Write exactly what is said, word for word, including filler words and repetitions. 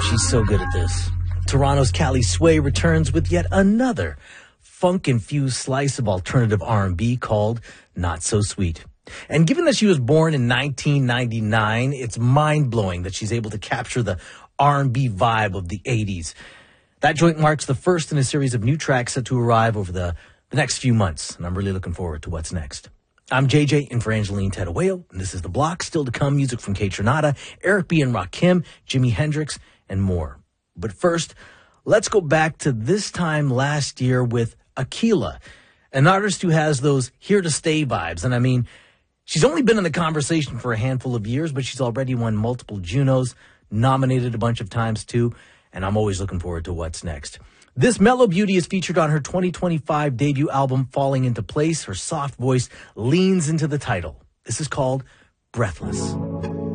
She's so good at this. Toronto's Callie Sway returns with yet another funk-infused slice of alternative R and B called Not So Sweet. And given that she was born in nineteen ninety-nine, it's mind-blowing that she's able to capture the R and B vibe of the eighties. That joint marks the first in a series of new tracks set to arrive over the, the next few months, and I'm really looking forward to what's next. I'm J J in for Angeline Tedaweo, and this is The Block. Still to come, music from Kate Trinata, Eric B. and Rakim, Jimi Hendrix, and more. But first, let's go back to this time last year with Akila, an artist who has those here-to-stay vibes. And I mean, she's only been in the conversation for a handful of years, but she's already won multiple Junos, nominated a bunch of times too, and I'm always looking forward to what's next. This mellow beauty is featured on her twenty twenty-five debut album, Falling Into Place. Her soft voice leans into the title. This is called Breathless.